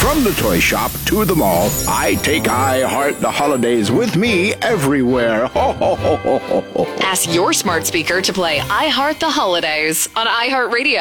From the toy shop to the mall, I take iHeart the holidays with me everywhere. Ho, ho, ho, ho, ho, ho. Ask your smart speaker to play iHeart the Holidays on iHeartRadio.